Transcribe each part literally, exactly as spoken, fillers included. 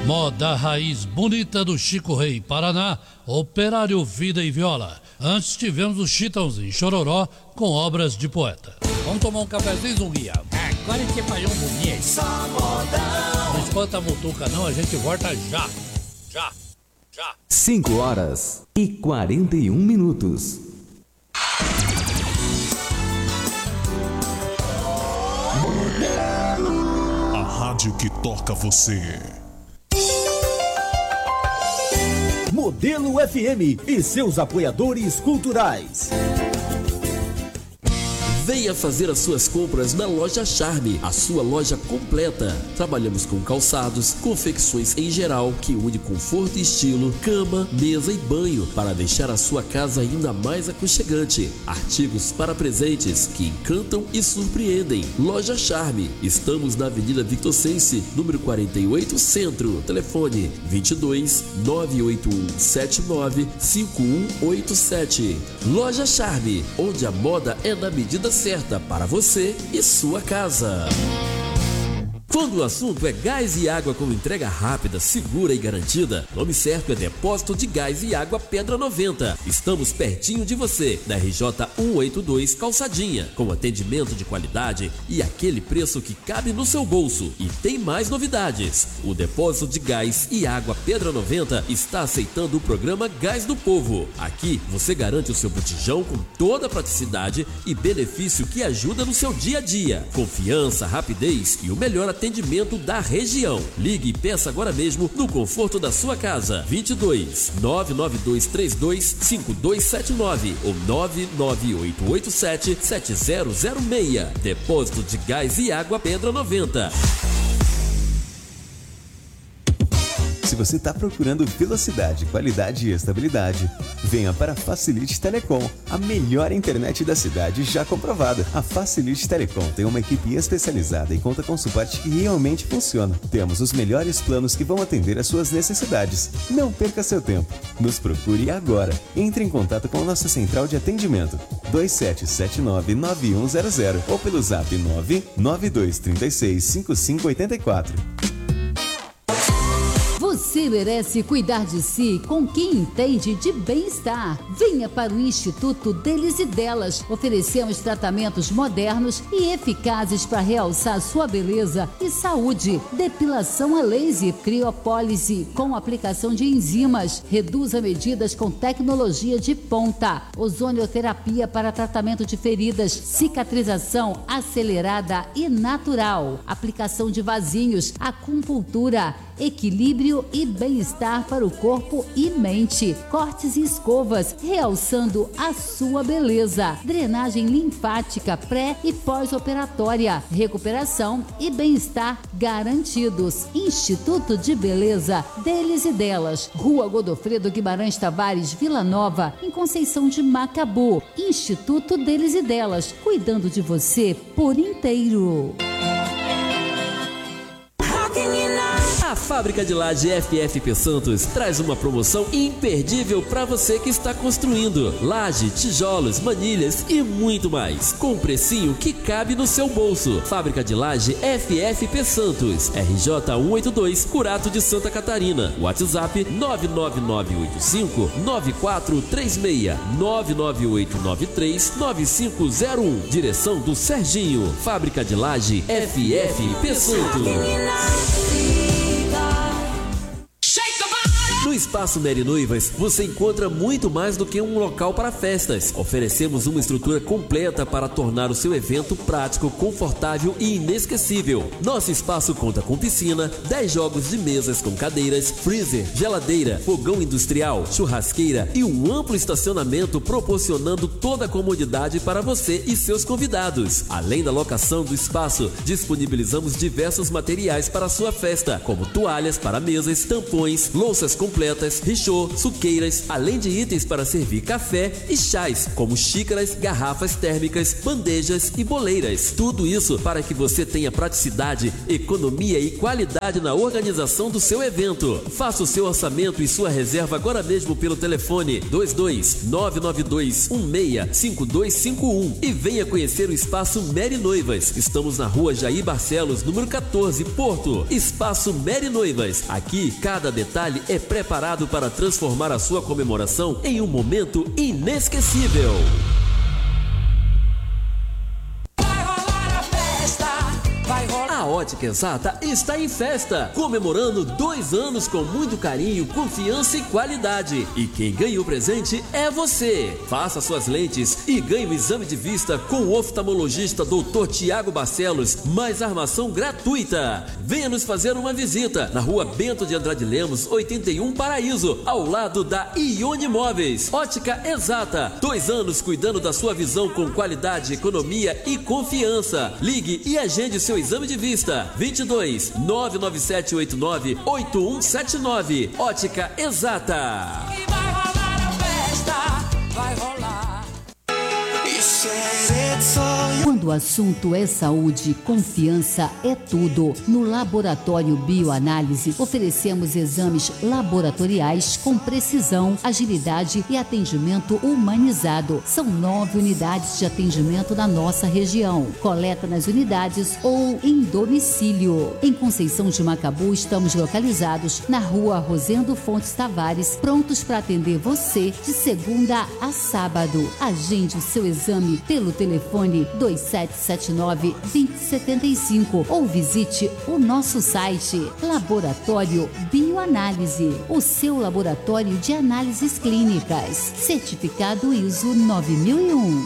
Moda raiz bonita do Chico Rei, Paraná, Operário, Vida e Viola. Antes tivemos o Chitãozinho Chororó com obras de poeta. Vamos tomar um cafezinho, guia? Agora que vai um bonito. Só modão. Não espanta a mutuca não, a gente volta já. Já, já. cinco horas e quarenta e um minutos. A rádio que toca você. Modelo F M e seus apoiadores culturais. Venha fazer as suas compras na Loja Charme, a sua loja completa. Trabalhamos com calçados, confecções em geral, que une conforto e estilo, cama, mesa e banho, para deixar a sua casa ainda mais aconchegante. Artigos para presentes, que encantam e surpreendem. Loja Charme. Estamos na Avenida Victor Sense, número quarenta e oito, Centro. Telefone vinte e dois, nove oito um sete nove, cinco um oito sete. Loja Charme, onde a moda é na medida certa para você e sua casa. Quando o assunto é gás e água com entrega rápida, segura e garantida, nome certo é Depósito de Gás e Água Pedra noventa. Estamos pertinho de você, na R J cento e oitenta e dois Calçadinha, com atendimento de qualidade e aquele preço que cabe no seu bolso. E tem mais novidades. O Depósito de Gás e Água Pedra noventa está aceitando o programa Gás do Povo. Aqui você garante o seu botijão com toda a praticidade e benefício que ajuda no seu dia a dia. Confiança, rapidez e o melhor atendimento atendimento da região. Ligue e peça agora mesmo no conforto da sua casa. vinte e dois, nove nove dois três dois, cinco dois sete nove ou nove nove oito oito sete, sete zero zero seis. Depósito de Gás e Água Pedra noventa. Se você está procurando velocidade, qualidade e estabilidade, venha para a Facilite Telecom, a melhor internet da cidade já comprovada. A Facilite Telecom tem uma equipe especializada e conta com suporte que realmente funciona. Temos os melhores planos que vão atender às suas necessidades. Não perca seu tempo. Nos procure agora. Entre em contato com a nossa central de atendimento dois sete sete nove, nove um zero zero ou pelo zap nove nove dois três seis, cinco cinco oito quatro. Você merece cuidar de si com quem entende de bem-estar. Venha para o Instituto Deles e Delas. Oferecemos tratamentos modernos e eficazes para realçar sua beleza e saúde. Depilação a laser, criopólise com aplicação de enzimas. Reduza medidas com tecnologia de ponta. Ozonioterapia para tratamento de feridas. Cicatrização acelerada e natural. Aplicação de vasinhos. Acupuntura. Equilíbrio e bem-estar para o corpo e mente. Cortes e escovas, realçando a sua beleza. Drenagem linfática pré e pós-operatória. Recuperação e bem-estar garantidos. Instituto de Beleza Deles e Delas. Rua Godofredo Guimarães Tavares, Vila Nova, em Conceição de Macabu. Instituto Deles e Delas, cuidando de você por inteiro. A Fábrica de Laje F F P Santos traz uma promoção imperdível para você que está construindo. Laje, tijolos, manilhas e muito mais, com um precinho que cabe no seu bolso. Fábrica de Laje F F P Santos, R J cento e oitenta e dois, Curato de Santa Catarina. WhatsApp nove nove nove oito cinco, nove quatro três seis, nove nove oito nove três, nove cinco zero um. Direção do Serginho. Fábrica de Laje F F P Santos. No Espaço Nery Noivas, você encontra muito mais do que um local para festas. Oferecemos uma estrutura completa para tornar o seu evento prático, confortável e inesquecível. Nosso espaço conta com piscina, dez jogos de mesas com cadeiras, freezer, geladeira, fogão industrial, churrasqueira e um amplo estacionamento proporcionando toda a comodidade para você e seus convidados. Além da locação do espaço, disponibilizamos diversos materiais para a sua festa, como toalhas para mesas, tampões, louças completas statuetas, richô, suqueiras, além de itens para servir café e chás, como xícaras, garrafas térmicas, bandejas e boleiras. Tudo isso para que você tenha praticidade, economia e qualidade na organização do seu evento. Faça o seu orçamento e sua reserva agora mesmo pelo telefone dois dois nove nove dois um seis cinco dois cinco um e venha conhecer o Espaço Mary Noivas. Estamos na rua Jair Barcelos, número quatorze, Porto. Espaço Mary Noivas. Aqui, cada detalhe é preparado para transformar a sua comemoração em um momento inesquecível. A Ótica Exata está em festa, comemorando dois anos com muito carinho, confiança e qualidade. E quem ganha o presente é você. Faça suas lentes e ganhe o exame de vista com o oftalmologista doutor Tiago Barcelos, mais armação gratuita. Venha nos fazer uma visita na rua Bento de Andrade Lemos, oitenta e um, Paraíso, ao lado da Ione Móveis. Ótica Exata, dois anos cuidando da sua visão com qualidade, economia e confiança. Ligue e agende seu exame de vista. vinte e dois nove nove sete oito nove oito um sete nove. Ótica Exata. E vai rolar a festa, vai rolar. Quando o assunto é saúde, confiança é tudo. No Laboratório Bioanálise, oferecemos exames laboratoriais com precisão, agilidade e atendimento humanizado. São nove unidades de atendimento na nossa região. Coleta nas unidades ou em domicílio. Em Conceição de Macabu, estamos localizados na rua Rosendo Fontes Tavares, prontos para atender você de segunda a sábado. Agende o seu exame pelo telefone dois sete sete nove, dois zero sete cinco ou visite o nosso site Laboratório Bioanálise, o seu laboratório de análises clínicas, certificado I S O nove mil e um.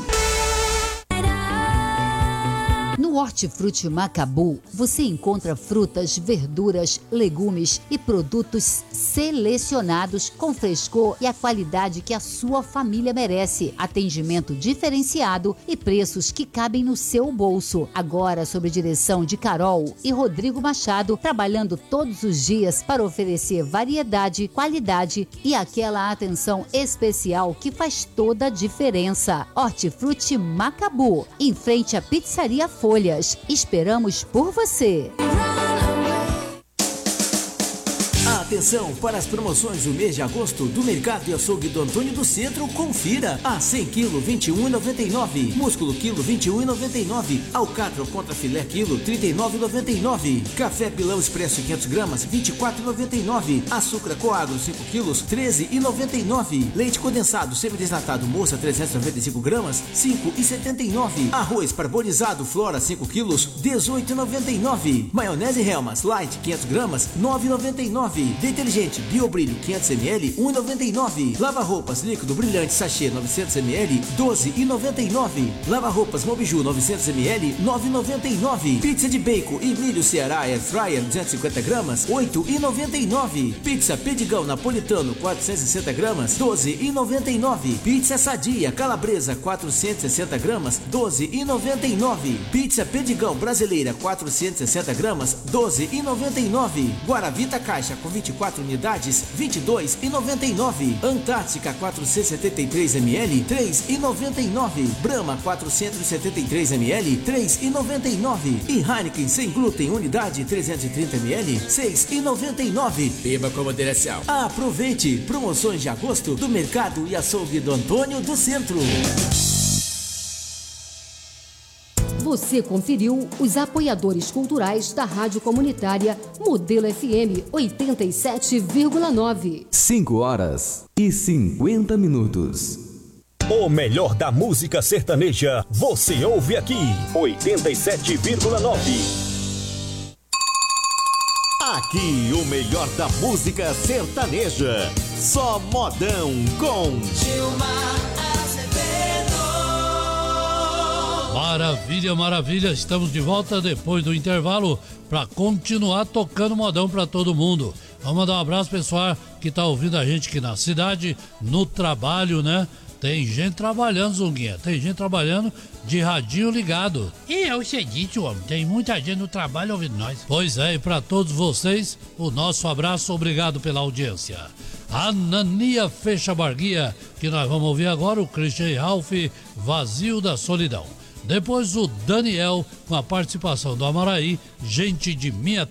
No Hortifruti Macabu, você encontra frutas, verduras, legumes e produtos selecionados com frescor e a qualidade que a sua família merece. Atendimento diferenciado e preços que cabem no seu bolso. Agora, sob direção de Carol e Rodrigo Machado, trabalhando todos os dias para oferecer variedade, qualidade e aquela atenção especial que faz toda a diferença. Hortifruti Macabu, em frente à Pizzaria Folhas. Esperamos por você. Atenção para as promoções do mês de agosto do Mercado e Açougue do Antônio do Centro. Confira. A cem quilos, vinte e um reais e noventa e nove centavos. Músculo quilo, vinte e um reais e noventa e nove centavos. Alcatra contra filé quilo, trinta e nove reais e noventa e nove centavos. Café Pilão Expresso quinhentos gramas, vinte e quatro reais e noventa e nove centavos. Açúcar Coagro cinco quilos, treze reais e noventa e nove centavos. Leite condensado semidesnatado Moça trezentos e noventa e cinco gramas, cinco reais e setenta e nove centavos. Arroz parbolizado Flora cinco quilos, dezoito reais e noventa e nove centavos. Maionese Helmas Light quinhentos gramas, nove reais e noventa e nove centavos. Detergente Biobrilho quinhentos mililitros, um real e noventa e nove centavos. Lava-roupas líquido brilhante sachê novecentos mililitros, doze reais e noventa e nove centavos. Lava-roupas Mobiju novecentos mililitros, nove reais e noventa e nove centavos. Pizza de bacon e milho Ceará Air Fryer duzentos e cinquenta gramas, oito reais e noventa e nove centavos. Pizza Pedigão Napolitano quatrocentos e sessenta gramas, doze reais e noventa e nove centavos. Pizza Sadia Calabresa quatrocentos e sessenta gramas, doze reais e noventa e nove centavos. Pizza Pedigão Brasileira quatrocentos e sessenta gramas, doze reais e noventa e nove centavos. Guaravita Caixa com vinte e quatro unidades, vinte e dois reais e noventa e nove centavos. Antártica quatrocentos e setenta e três mililitros, três reais e noventa e nove centavos. Brahma quatrocentos e setenta e três mililitros, três reais e noventa e nove centavos. E Heineken sem glúten unidade trezentos e trinta mililitros, seis reais e noventa e nove centavos. Beba com moderação. Aproveite promoções de agosto do Mercado e Açougue do Antônio do Centro. Você conferiu os apoiadores culturais da Rádio Comunitária Modelo F M oitenta e sete vírgula nove. cinco horas e cinquenta minutos. O melhor da música sertaneja você ouve aqui, oitenta e sete vírgula nove. Aqui o melhor da música sertaneja. Só modão com Gilmar Azevedo. Maravilha, maravilha. Estamos de volta depois do intervalo para continuar tocando modão para todo mundo. Vamos mandar um abraço, pessoal, que tá ouvindo a gente aqui na cidade, no trabalho, né? Tem gente trabalhando, Zunguinha. Tem gente trabalhando de radinho ligado. E é o seguinte, homem, tem muita gente no trabalho ouvindo nós. Pois é, e para todos vocês, o nosso abraço, obrigado pela audiência. Anania Fecha Barguia, que nós vamos ouvir agora, o Christian Ralph, Vazio da Solidão. Depois o Daniel, com a participação do Amaraí, Gente de Minha Terra.